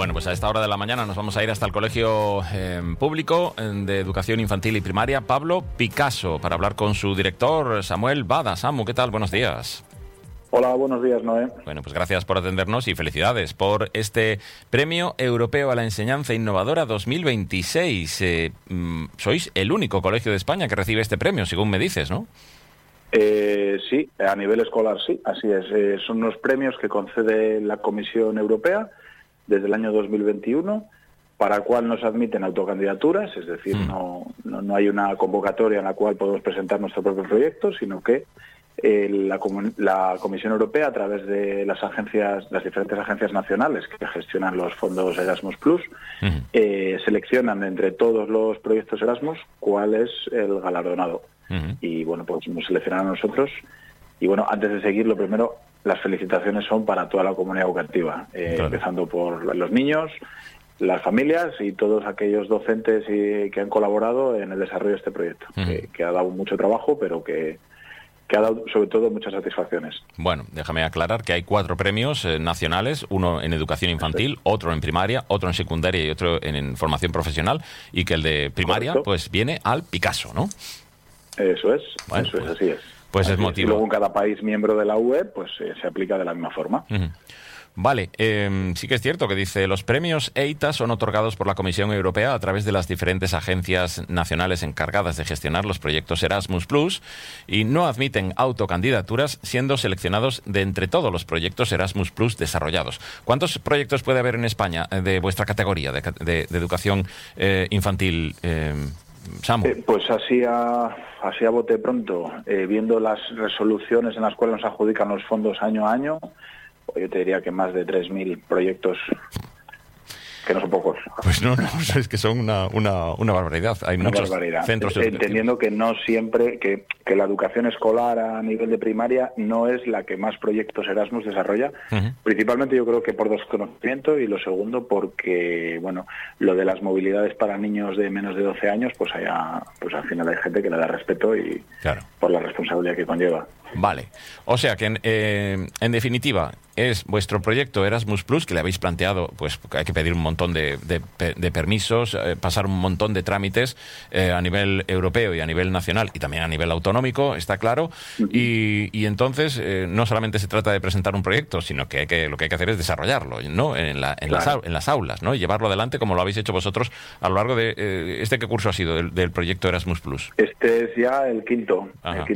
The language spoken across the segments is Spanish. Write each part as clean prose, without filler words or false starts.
Bueno, pues a esta hora de la mañana nos vamos a ir hasta el Colegio Público de Educación Infantil y Primaria Pablo Picasso para hablar con su director Samuel Bada. Samu, ¿qué tal? Buenos días. Hola, buenos días, Noé. Bueno, pues gracias por atendernos y felicidades por este Premio Europeo a la Enseñanza Innovadora 2026. Sois el único colegio de España que recibe este premio, según me dices, ¿no? Sí, a nivel escolar sí, así es. Son unos premios que concede la Comisión Europea desde el año 2021, para el cual nos admiten autocandidaturas, es decir, no hay una convocatoria en la cual podemos presentar nuestro propio proyecto, sino que la Comisión Europea, a través de las diferentes agencias nacionales que gestionan los fondos Erasmus+, seleccionan entre todos los proyectos Erasmus cuál es el galardonado. Y bueno, pues nos seleccionaron a nosotros. Y bueno, antes de seguir, lo primero, las felicitaciones son para toda la comunidad educativa, claro. Empezando por los niños, las familias y todos aquellos docentes que han colaborado en el desarrollo de este proyecto, que ha dado mucho trabajo, pero que ha dado sobre todo muchas satisfacciones. Bueno, déjame aclarar que hay 4 premios nacionales, uno en educación infantil, otro en primaria, otro en secundaria y otro en formación profesional, y que el de primaria, correcto, pues viene al Picasso, ¿no? Eso es, bueno, eso pues, es, así es. Pues así es motivo. Y luego en cada país miembro de la UE, pues se aplica de la misma forma. Vale, sí que es cierto que dice, los premios EITA son otorgados por la Comisión Europea a través de las diferentes agencias nacionales encargadas de gestionar los proyectos Erasmus+, y no admiten autocandidaturas, siendo seleccionados de entre todos los proyectos Erasmus+ desarrollados. ¿Cuántos proyectos puede haber en España de vuestra categoría de educación infantil, Samu? Pues así a bote pronto, viendo las resoluciones en las cuales nos adjudican los fondos año a año, yo te diría que más de 3.000 proyectos, que no son pocos. Pues no, es que son una barbaridad. Hay muchos centros educativos. Entendiendo que no siempre, que la educación escolar a nivel de primaria no es la que más proyectos Erasmus desarrolla, principalmente yo creo que por desconocimiento, y lo segundo porque, bueno, lo de las movilidades para niños de menos de 12 años, pues al final hay gente que le da respeto y claro, por la responsabilidad que conlleva. Vale, o sea que en definitiva es vuestro proyecto Erasmus+, que le habéis planteado, pues hay que pedir un montón de permisos, pasar un montón de trámites a nivel europeo y a nivel nacional y también a nivel autonómico, está claro, y entonces no solamente se trata de presentar un proyecto, sino que lo que hay que hacer es desarrollarlo, ¿no? En las aulas, ¿no? Y llevarlo adelante como lo habéis hecho vosotros a lo largo de ¿qué curso ha sido del proyecto Erasmus+? Este es ya el quinto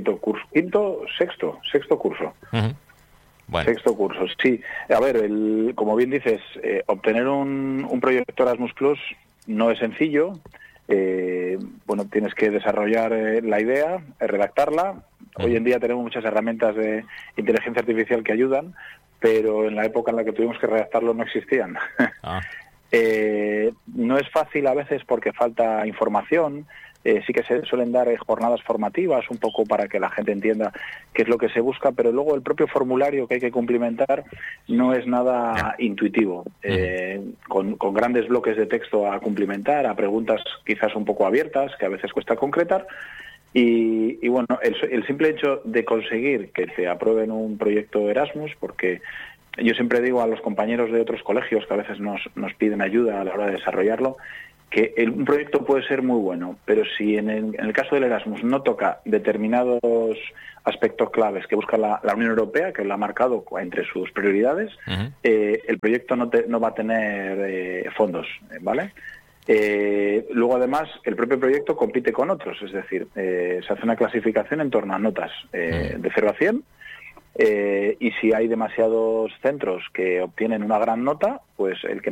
curso, sexto curso. Bueno. Sexto curso, sí. A ver, como bien dices, obtener un proyecto Erasmus+ no es sencillo. Bueno, tienes que desarrollar la idea, redactarla. Hoy en día tenemos muchas herramientas de inteligencia artificial que ayudan, pero en la época en la que tuvimos que redactarlo no existían. No es fácil a veces porque falta información. Sí que se suelen dar jornadas formativas un poco para que la gente entienda qué es lo que se busca, pero luego el propio formulario que hay que cumplimentar no es nada intuitivo, con grandes bloques de texto a cumplimentar, a preguntas quizás un poco abiertas que a veces cuesta concretar, y bueno, el simple hecho de conseguir que te aprueben un proyecto Erasmus, porque yo siempre digo a los compañeros de otros colegios que a veces nos piden ayuda a la hora de desarrollarlo, que un proyecto puede ser muy bueno, pero si en el caso del Erasmus no toca determinados aspectos claves que busca la Unión Europea, que lo ha marcado entre sus prioridades, el proyecto no va a tener fondos, ¿vale? Luego, además, el propio proyecto compite con otros, es decir, se hace una clasificación en torno a notas de 0 a 100, y si hay demasiados centros que obtienen una gran nota, pues el que